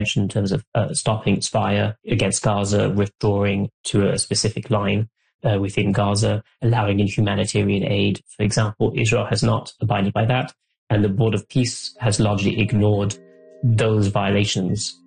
in terms of stopping fire against Gaza, withdrawing to a specific line within Gaza, allowing in humanitarian aid. For example, Israel has not abided by that, and the Board of Peace has largely ignored those violations